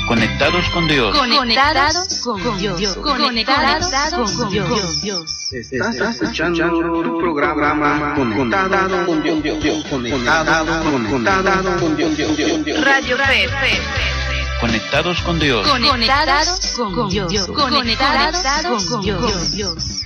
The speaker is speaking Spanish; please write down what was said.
Conectados con Dios. Conectados con Dios. Conectados con Dios. Estás escuchando tu programa Conectado con Dios. Conectado con Dios. Radio Fe. Conectados con Dios. Conectados con Dios. Conectados con Dios.